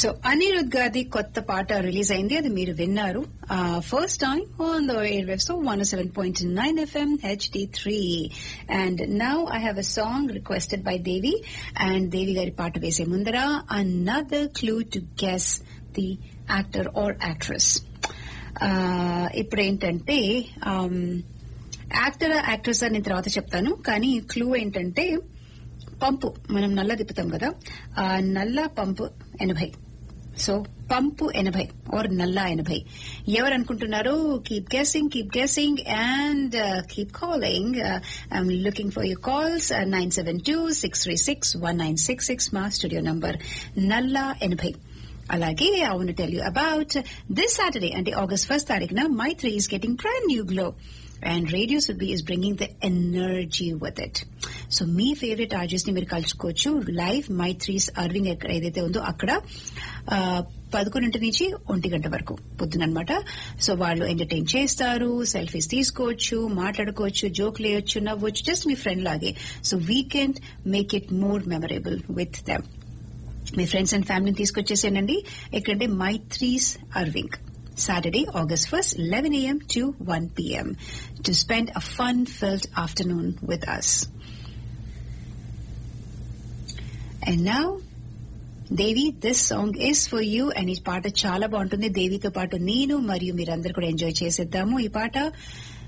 So Anirudh గారి కొత్త పాట రిలీజ్ అయింది, అది మీరు విన్నారు first time on the air waves 107.9 FM HD3. And now I have a song requested by Devi. And దేవి గారి పాట వేసే ముందర another clue to guess the actor are actress. ఇప్పుడేంటంటే యాక్టర్ యాక్ట్రెస్ అని తర్వాత చెప్తాను, కానీ క్లూ ఏంటంటే పంపు మనం నల్ల తిప్పుతాం కదా, ఆ నల్ల పంపు 80. సో పంపు 80 ఆర్ నల్ల 80. ఎవరు అనుకుంటున్నారు? Keep guessing and keep calling. I'm looking for your calls. 972-636-1966 మా స్టూడియో నంబర్ నల్ల 80. అలాగే I want to tell you about this Saturday అంటే August 1st తారీఖున Maitri is getting brand new glow. And Radio Surbhi is bringing the energy with it. So me favourite artist ని మీరు కలుసుకోవచ్చు live Maitri's Irving ఏదైతే ఉందో అక్కడ 11 నుంచి 1 గంట వరకు పొద్దున అనమాట. సో వాళ్ళు ఎంటర్టైన్ చేస్తారు, సెల్ఫీస్ తీసుకోవచ్చు, మాట్లాడుకోవచ్చు, జోక్ లేయొచ్చు, నవ్వచ్చు, జస్ట్ మీ ఫ్రెండ్ లాగే. So weekend make it more memorable with them. Me friends and ఫ్యామిలీని తీసుకొచ్చేసేనండి. ఎక్కడంటే Maitri's Irving, Saturday, August 1st, 11 a.m. to 1 p.m. to spend a fun-filled afternoon with us. And now, Devi, this song is for you, and ఈ పాట చాలా బాగుంటుంది. దేవితో పాటు నేను మరియు మీరందరూ కూడా ఎంజాయ్ చేసేద్దాము ఈ పాట.